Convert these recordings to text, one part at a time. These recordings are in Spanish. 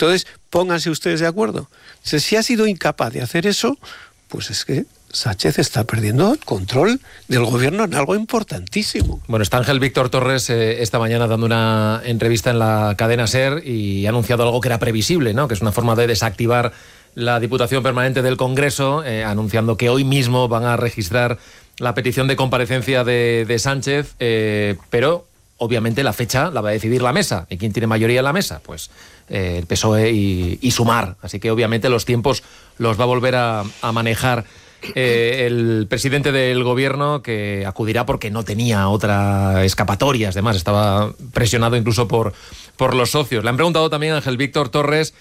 Entonces, pónganse ustedes de acuerdo. Si ha sido incapaz de hacer eso, pues es que Sánchez está perdiendo el control del gobierno en algo importantísimo. Bueno, está Ángel Víctor Torres esta mañana dando una entrevista en la cadena SER y ha anunciado algo que era previsible, ¿no? Que es una forma de desactivar la Diputación Permanente del Congreso, anunciando que hoy mismo van a registrar la petición de comparecencia de Sánchez, pero obviamente la fecha la va a decidir la mesa. ¿Y quién tiene mayoría en la mesa? Pues el PSOE y Sumar. Así que obviamente los tiempos los va a volver a manejar el presidente del gobierno, que acudirá porque no tenía otra escapatoria. Además, estaba presionado incluso por los socios. Le han preguntado también a Ángel Víctor Torres,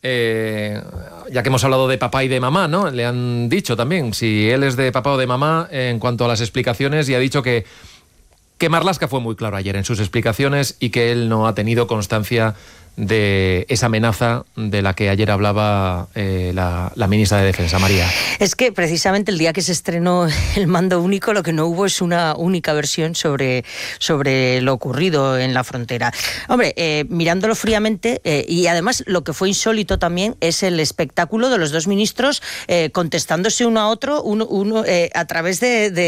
ya que hemos hablado de papá y de mamá, ¿no? Le han dicho también si él es de papá o de mamá en cuanto a las explicaciones, y ha dicho que Marlaska fue muy claro ayer en sus explicaciones y que él no ha tenido constancia de esa amenaza de la que ayer hablaba la ministra de Defensa, María. Es que precisamente el día que se estrenó el mando único, lo que no hubo es una única versión sobre lo ocurrido en la frontera. Hombre, mirándolo fríamente, y además lo que fue insólito también es el espectáculo de los dos ministros contestándose uno a otro, uno a través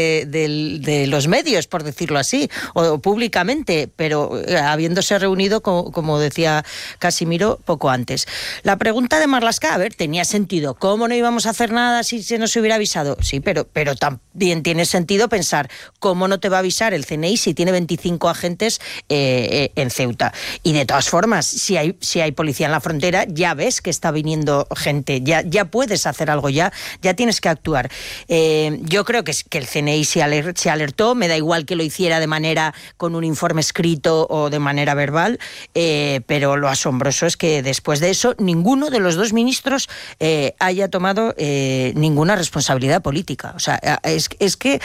de los medios, por decirlo así, o públicamente, pero habiéndose reunido, como decía Casimiro, poco antes. La pregunta de Marlaska, a ver, tenía sentido. ¿Cómo no íbamos a hacer nada si se nos hubiera avisado? Sí, pero también tiene sentido pensar, ¿cómo no te va a avisar el CNI si tiene 25 agentes en Ceuta? Y de todas formas, si hay policía en la frontera, ya ves que está viniendo gente, ya puedes hacer algo, ya tienes que actuar. Yo creo que el CNI se alertó, me da igual que lo hiciera de manera con un informe escrito o de manera verbal, pero lo asombroso es que después de eso ninguno de los dos ministros haya tomado ninguna responsabilidad política. O sea, es que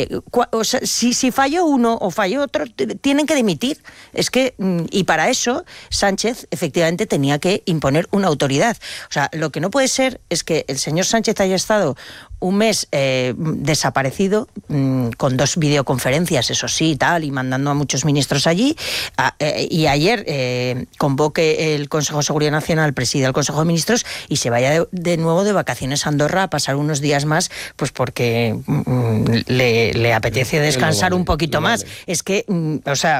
si falló uno o falló otro, tienen que dimitir. Es que, y para eso Sánchez efectivamente tenía que imponer una autoridad. O sea, lo que no puede ser es que el señor Sánchez haya estado un mes desaparecido, con 2 videoconferencias, eso sí, y mandando a muchos ministros allí, y ayer convoque el Consejo de Seguridad Nacional, presida el Consejo de Ministros, y se vaya de nuevo de vacaciones a Andorra a pasar unos días más, pues porque le apetece descansar un poquito más. Es que, o sea,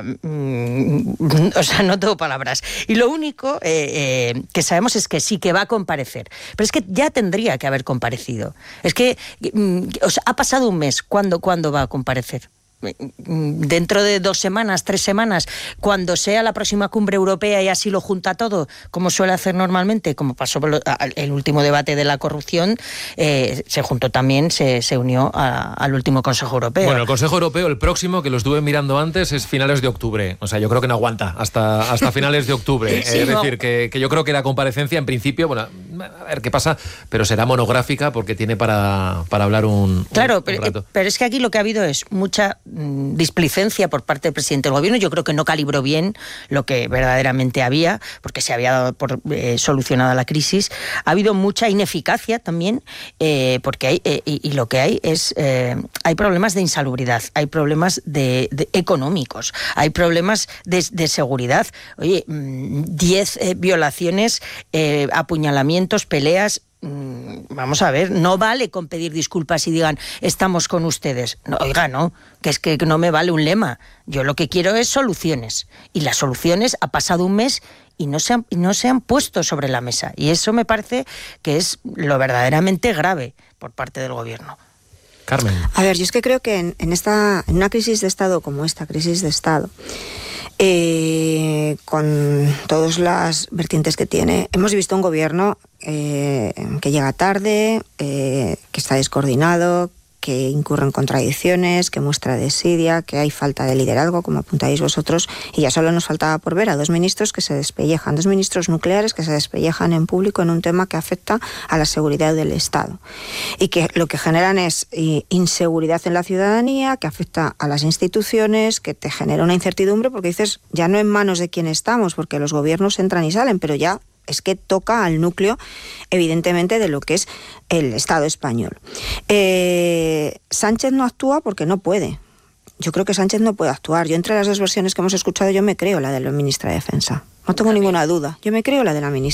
no tengo palabras. Y lo único que sabemos es que sí que va a comparecer, pero es que ya tendría que haber comparecido. Es que ha pasado un mes. ¿Cuándo va a comparecer? Dentro de 2 semanas, 3 semanas, cuando sea la próxima cumbre europea y así lo junta todo, como suele hacer normalmente, como pasó por el último debate de la corrupción, se juntó también, se unió al último Consejo Europeo. Bueno, el Consejo Europeo, el próximo, que lo estuve mirando antes, es finales de octubre. O sea, yo creo que no aguanta hasta finales de octubre. Sí, es decir, que yo creo que la comparecencia, en principio, bueno, a ver qué pasa, pero será monográfica porque tiene para hablar un rato. Pero es que aquí lo que ha habido es mucha displicencia por parte del presidente del gobierno. Yo creo que no calibró bien lo que verdaderamente había, porque se había dado por solucionada la crisis. Ha habido mucha ineficacia también, porque hay, y lo que hay es, hay problemas de insalubridad, hay problemas de económicos, hay problemas de seguridad. Oye, 10 violaciones, apuñalamientos, peleas. Vamos a ver, no vale con pedir disculpas y digan estamos con ustedes. No, oiga, no, que es que no me vale un lema. Yo lo que quiero es soluciones. Y las soluciones, ha pasado un mes y no se han puesto sobre la mesa. Y eso me parece que es lo verdaderamente grave por parte del gobierno. Carmen. A ver, yo es que creo que en una crisis de Estado como esta crisis de Estado, con todas las vertientes que tiene, hemos visto un gobierno que llega tarde, que está descoordinado, que incurre en contradicciones, que muestra desidia, que hay falta de liderazgo, como apuntáis vosotros, y ya solo nos faltaba por ver a 2 ministros que se despellejan, 2 ministros nucleares que se despellejan en público en un tema que afecta a la seguridad del Estado, y que lo que generan es inseguridad en la ciudadanía, que afecta a las instituciones, que te genera una incertidumbre, porque dices, ya no en manos de quién estamos, porque los gobiernos entran y salen, pero ya es que toca al núcleo, evidentemente, de lo que es el Estado español. Sánchez no actúa porque no puede. Yo creo que Sánchez no puede actuar. Yo, entre las 2 versiones que hemos escuchado, yo me creo la de la ministra de Defensa. No tengo ninguna duda. Yo me creo la de la ministra.